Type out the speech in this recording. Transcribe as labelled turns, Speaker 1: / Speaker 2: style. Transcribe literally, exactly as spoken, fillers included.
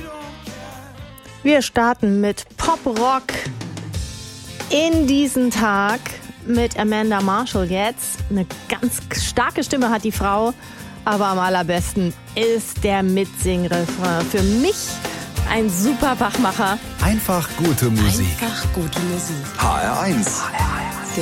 Speaker 1: Wir starten mit Pop-Rock in diesen Tag mit Amanda Marshall jetzt. Eine ganz starke Stimme hat die Frau, aber am allerbesten ist der Mitsing-Refrain. Für mich ein super Wachmacher.
Speaker 2: Einfach gute Musik.
Speaker 3: Einfach gute Musik.
Speaker 2: H R eins.